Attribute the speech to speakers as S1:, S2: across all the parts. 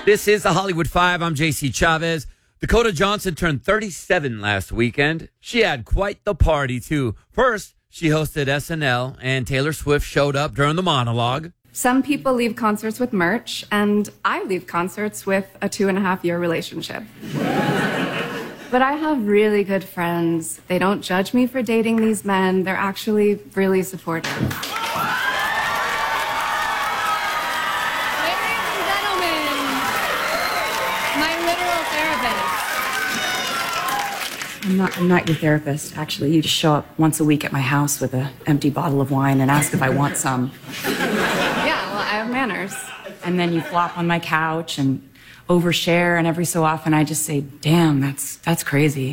S1: This is the Hollywood Five. I'm JC Chavez. Dakota Johnson turned 37 last weekend. She had quite the party, too. First, she hosted SNL, and Taylor Swift showed up during the monologue.
S2: Some people leave concerts with merch, and I leave concerts with a 2.5-year relationship. But I have really good friends. They don't judge me for dating these men. They're actually really supportive. I'm not your therapist, actually. You just show up once a week at my house with an empty bottle of wine and ask if I want some. Yeah, well, I have manners. And then you flop on my couch and overshare, and every so often I just say, damn, that's crazy.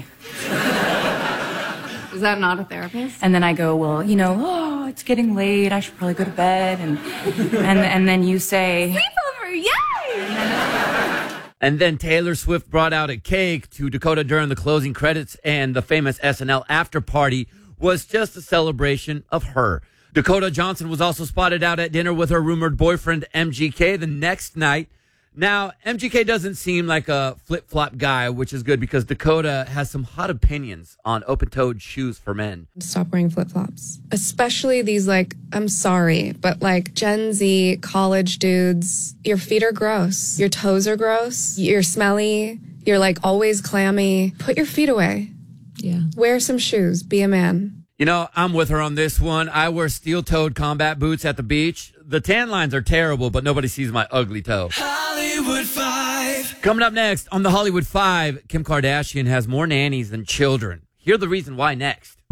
S2: Is that not a therapist? And then I go, well, oh, it's getting late. I should probably go to bed. And then you say, sleepover, yay!
S1: And then Taylor Swift brought out a cake to Dakota during the closing credits, and the famous SNL after party was just a celebration of her. Dakota Johnson was also spotted out at dinner with her rumored boyfriend, MGK, the next night. Now, MGK doesn't seem like a flip-flop guy, which is good because Dakota has some hot opinions on open-toed shoes for men.
S3: Stop wearing flip-flops. Especially these, I'm sorry, but Gen Z college dudes, your feet are gross. Your toes are gross. You're smelly. You're always clammy. Put your feet away. Yeah. Wear some shoes. Be a man.
S1: I'm with her on this one. I wear steel-toed combat boots at the beach. The tan lines are terrible, but nobody sees my ugly toe.
S4: Hollywood Five.
S1: Coming up next on the Hollywood Five, Kim Kardashian has more nannies than children. Hear the reason why next.